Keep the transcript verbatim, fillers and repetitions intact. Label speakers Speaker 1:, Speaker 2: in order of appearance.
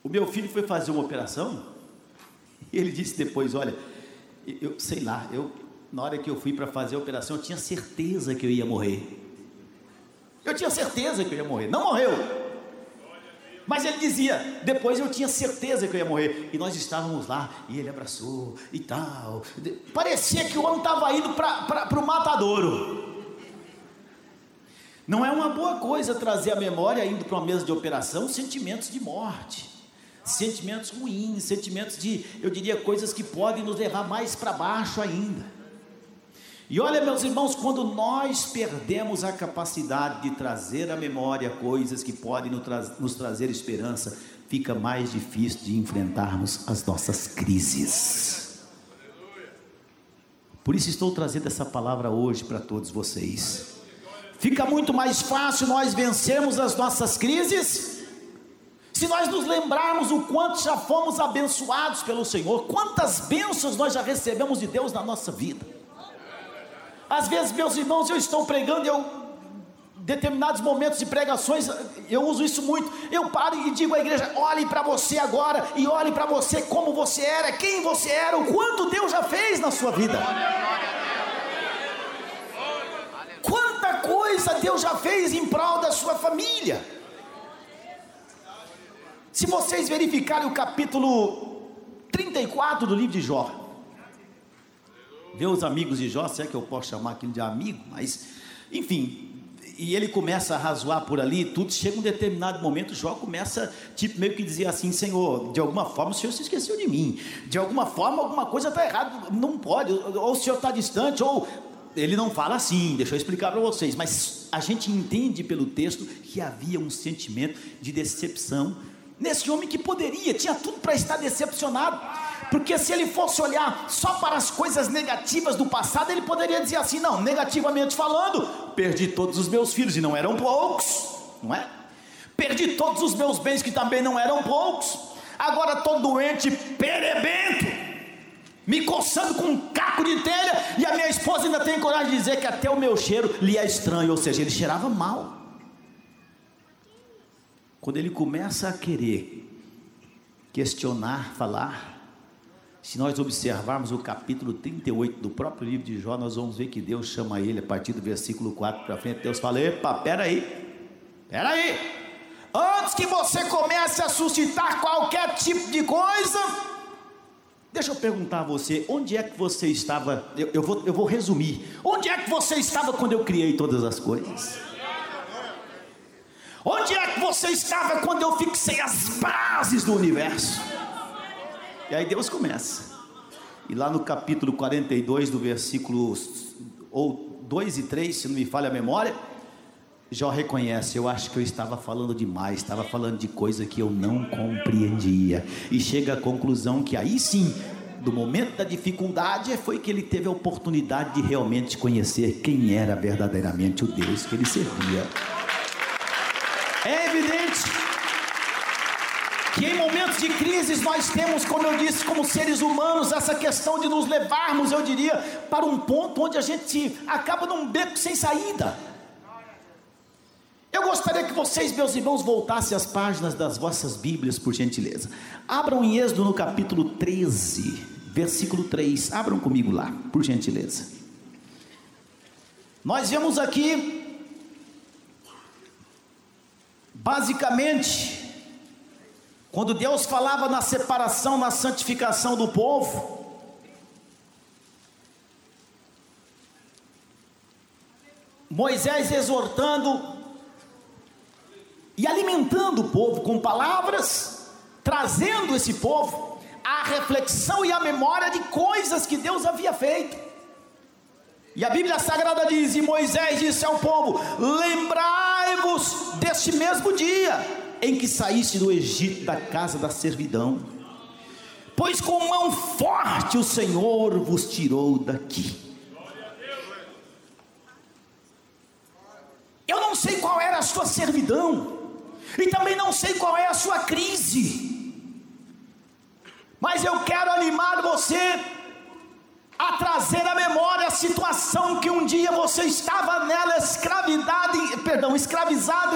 Speaker 1: O meu filho foi fazer uma operação e ele disse depois: olha, eu sei lá, eu, na hora que eu fui para fazer a operação, eu tinha certeza que eu ia morrer. Eu tinha certeza que eu ia morrer. Não morreu, mas ele dizia: depois eu tinha certeza que eu ia morrer. E nós estávamos lá, e ele abraçou e tal. Parecia que o homem estava indo para o matadouro. Não é uma boa coisa trazer à memória, indo para uma mesa de operação, sentimentos de morte, sentimentos ruins, sentimentos de, eu diria, coisas que podem nos levar mais para baixo ainda. E olha, meus irmãos, quando nós perdemos a capacidade de trazer à memória coisas que podem nos, tra- nos trazer esperança, fica mais difícil de enfrentarmos as nossas crises. Por isso estou trazendo essa palavra hoje para todos vocês. Fica muito mais fácil nós vencermos as nossas crises se nós nos lembrarmos o quanto já fomos abençoados pelo Senhor, quantas bênçãos nós já recebemos de Deus na nossa vida. Às vezes, meus irmãos, eu estou pregando, eu, determinados momentos de pregações, eu uso isso muito, eu paro e digo à igreja: olhe para você agora, e olhe para você como você era, quem você era, o quanto Deus já fez na sua vida. Quanta coisa Deus já fez em prol da sua família. Se vocês verificarem o capítulo trinta e quatro do livro de Jó, vê os amigos de Jó, se é que eu posso chamar aquilo de amigo, mas enfim, e ele começa a razoar por ali, tudo, chega um determinado momento, Jó começa, tipo, meio que dizer assim: Senhor, de alguma forma o Senhor se esqueceu de mim, de alguma forma alguma coisa está errada, não pode, ou o Senhor está distante, ou... Ele não fala assim, deixa eu explicar para vocês, mas a gente entende pelo texto que havia um sentimento de decepção nesse homem, que poderia, tinha tudo para estar decepcionado, porque se ele fosse olhar só para as coisas negativas do passado, ele poderia dizer assim: não, negativamente falando, perdi todos os meus filhos, e não eram poucos, não é? Perdi todos os meus bens, que também não eram poucos, agora estou doente, perebento, me coçando com um caco de telha, e a minha esposa ainda tem coragem de dizer que até o meu cheiro lhe é estranho, ou seja, ele cheirava mal. Quando ele começa a querer questionar, falar, se nós observarmos o capítulo trinta e oito do próprio livro de Jó, nós vamos ver que Deus chama ele, a partir do versículo quatro para frente. Deus fala: epa, peraí, peraí, antes que você comece a suscitar qualquer tipo de coisa, deixa eu perguntar a você, onde é que você estava? Eu, eu, vou, eu vou resumir, onde é que você estava quando eu criei todas as coisas? Onde é que você estava quando eu fixei as bases do universo? E aí Deus começa, e lá no capítulo quarenta e dois, do versículo ou dois e três, se não me falha a memória, Jó reconhece: eu acho que eu estava falando demais, estava falando de coisa que eu não compreendia, e chega à conclusão que aí sim, do momento da dificuldade, foi que ele teve a oportunidade de realmente conhecer quem era verdadeiramente o Deus que ele servia. É evidente que em momentos de crises nós temos, como eu disse, como seres humanos, essa questão de nos levarmos, eu diria, para um ponto onde a gente acaba num beco sem saída. Eu gostaria que vocês, meus irmãos, voltassem às páginas das vossas Bíblias, por gentileza. Abram em Êxodo no capítulo treze, versículo três, abram comigo lá, por gentileza. Nós vemos aqui, basicamente, quando Deus falava na separação, na santificação do povo, Moisés exortando e alimentando o povo com palavras, trazendo esse povo à reflexão e à memória de coisas que Deus havia feito. E a Bíblia Sagrada diz: e Moisés disse ao povo: lembrai-vos deste mesmo dia em que saíste do Egito, da casa da servidão, pois com mão forte o Senhor vos tirou daqui. Eu não sei qual era a sua servidão, e também não sei qual é a sua crise, mas eu quero animar você a trazer à memória a situação que um dia você estava nela, escravidado, perdão, escravizado